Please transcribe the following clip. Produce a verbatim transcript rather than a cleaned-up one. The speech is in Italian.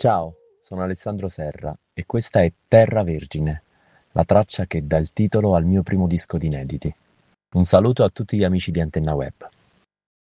Ciao, sono Alessandro Serra e questa è Terra Vergine, la traccia che dà il titolo al mio primo disco di inediti. Un saluto a tutti gli amici di Antenna Web.